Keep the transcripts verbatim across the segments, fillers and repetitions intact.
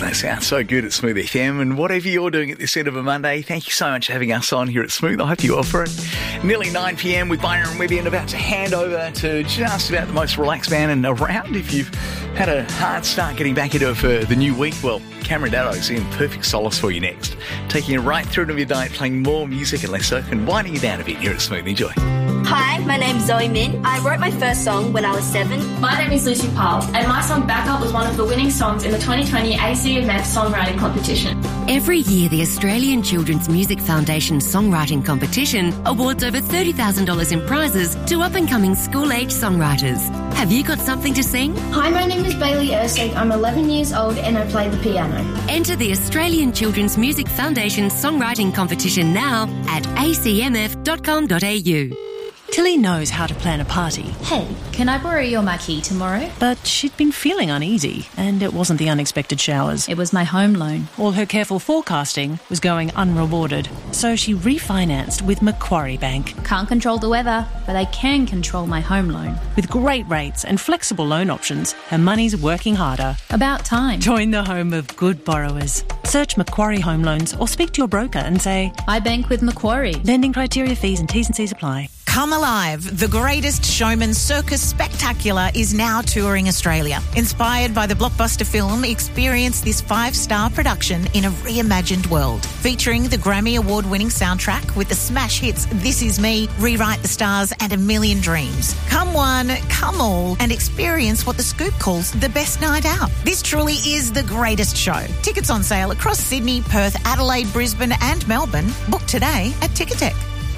Doesn't that sound so good at Smooth F M? And whatever you're doing at this end of a Monday, thank you so much for having us on here at Smooth. I hope you're up for it. Nearly nine p.m. with Byron Webby and about to hand over to just about the most relaxed man and around. If you've had a hard start getting back into it for the new week, well, Cameron Daddo's in perfect solace for you next. Taking you right through to midnight, playing more music and less surf and winding you down a bit here at Smooth. Enjoy. Hi, my name's Zoe Min. I wrote my first song when I was seven. My name is Lucy Powell, and my song Back Up was one of the winning songs in the twenty twenty A C M F Songwriting Competition. Every year, the Australian Children's Music Foundation Songwriting Competition awards over thirty thousand dollars in prizes to up-and-coming school-age songwriters. Have you got something to sing? Hi, my name is Bailey Ersig. I'm eleven years old and I play the piano. Enter the Australian Children's Music Foundation Songwriting Competition now at a c m f dot com dot a u. Tilly knows how to plan a party. Hey, can I borrow your marquee tomorrow? But she'd been feeling uneasy, and it wasn't the unexpected showers. It was my home loan. All her careful forecasting was going unrewarded, so she refinanced with Macquarie Bank. Can't control the weather, but I can control my home loan. With great rates and flexible loan options, her money's working harder. About time. Join the home of good borrowers. Search Macquarie Home Loans or speak to your broker and say, I bank with Macquarie. Lending criteria, fees and T's and C's apply. Come Alive, the greatest showman circus spectacular is now touring Australia. Inspired by the blockbuster film, experience this five-star production in a reimagined world. Featuring the Grammy Award-winning soundtrack with the smash hits This Is Me, Rewrite the Stars and A Million Dreams. Come one, come all, and experience what The Scoop calls the best night out. This truly is the greatest show. Tickets on sale across Sydney, Perth, Adelaide, Brisbane and Melbourne. Book today at Ticketek.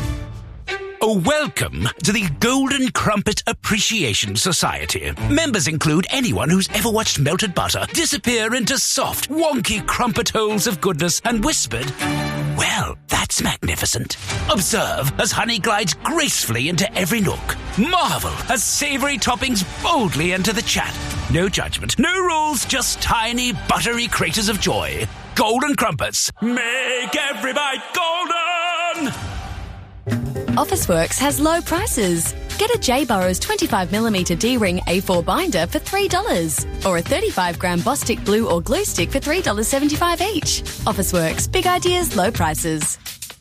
Oh, welcome to the Golden Crumpet Appreciation Society. Members include anyone who's ever watched melted butter disappear into soft, wonky crumpet holes of goodness and whispered, well, that's magnificent. Observe as honey glides gracefully into every nook. Marvel as savoury toppings boldly enter the chat. No judgment, no rules, just tiny, buttery craters of joy. Golden Crumpets. Make every bite golden! Officeworks has low prices. Get a J. Burrows twenty-five millimeter D-ring A four binder for three dollars or a thirty-five gram Bostik glue or glue stick for three dollars seventy-five each. Officeworks, big ideas, low prices.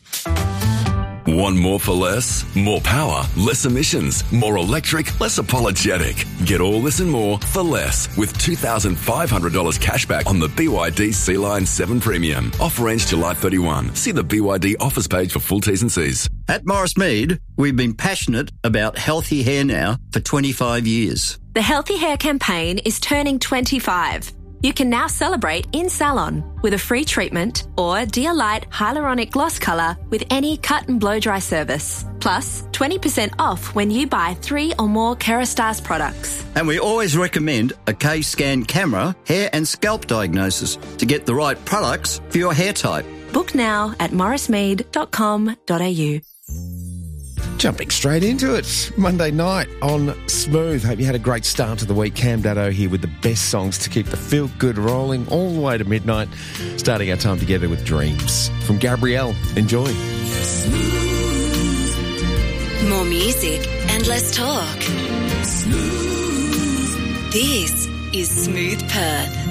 Want more for less? More power, less emissions, more electric, less apologetic. Get all this and more for less with two thousand five hundred dollars cashback on the B Y D C-Line seven Premium. Offer ends July thirty-first. See the B Y D offers page for full T's and C's. At Morris Mead, we've been passionate about healthy hair now for twenty-five years. The Healthy Hair campaign is turning twenty-five. You can now celebrate in salon with a free treatment or Dear Light Hyaluronic Gloss Colour with any cut and blow dry service. Plus, twenty percent off when you buy three or more Kerastase products. And we always recommend a K-Scan camera, hair and scalp diagnosis to get the right products for your hair type. Book now at morris mead dot com dot a u. Jumping straight into it, Monday night on Smooth. Hope you had a great start to the week. Cam Daddo here with the best songs to keep the feel-good rolling all the way to midnight, starting our time together with Dreams. From Gabrielle, enjoy. Smooth. More music and less talk. Smooth. This is Smooth Perth.